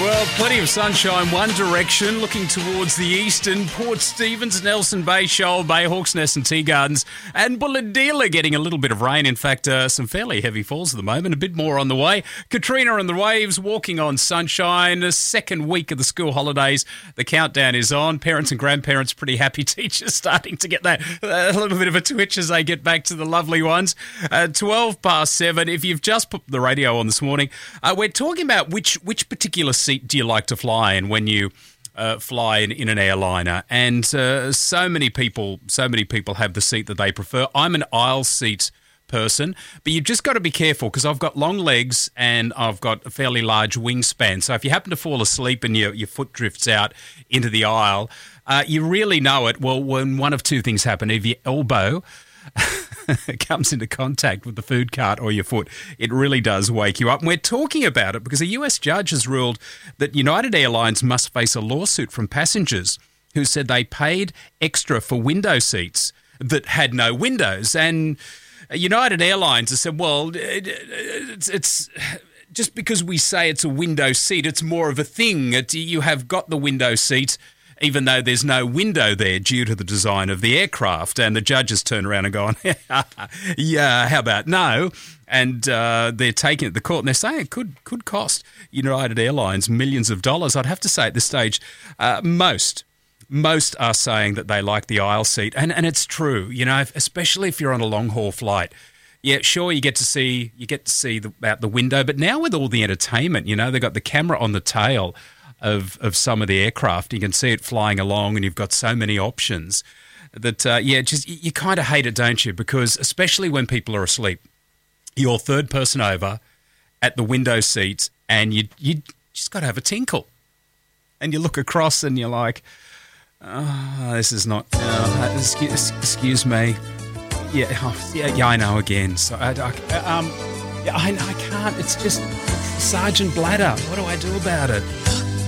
Well, plenty of sunshine, one direction, looking towards the eastern, Port Stephens, Nelson Bay, Shoal Bay, Hawks Nest and Tea Gardens, and Bulahdelah getting a little bit of rain. In fact, some fairly heavy falls at the moment, a bit more on the way. Katrina and the waves walking on sunshine, the second week of the school holidays. The countdown is on. Parents and grandparents pretty happy. Teachers starting to get that a little bit of a twitch as they get back to the lovely ones. 12 past 7. If you've just put the radio on this morning, we're talking about which particular seat do you like to fly in when you fly in an airliner, and so many people have the seat that they prefer. I'm an aisle seat person, but you've just got to be careful because I've got long legs and I've got a fairly large wingspan. So if you happen to fall asleep and your foot drifts out into the aisle, you really know it. Well, when one of two things happen, if your elbow comes into contact with the food cart or your foot, it really does wake you up. And we're talking about it because a US judge has ruled that United Airlines must face a lawsuit from passengers who said they paid extra for window seats that had no windows. And United Airlines has said, well, it's just because we say it's a window seat, it's more of a thing. You have got the window seat even though there's no window there due to the design of the aircraft. And the judges turn around and go, yeah, how about no? And they're taking it to the court and they're saying it could cost United Airlines millions of dollars. I'd have to say at this stage, most are saying that they like the aisle seat. And it's true, especially if you're on a long-haul flight. Yeah, sure, you get to see out the window, but now with all the entertainment, they've got the camera on the tail of some of the aircraft. You can see it flying along and you've got so many options that, you kind of hate it, don't you? Because especially when people are asleep, you're third person over at the window seats and you just got to have a tinkle. And you look across and you're like, oh, this is not, excuse me. Yeah, I know again. So I can't, it's just Sergeant Bladder. What do I do about it?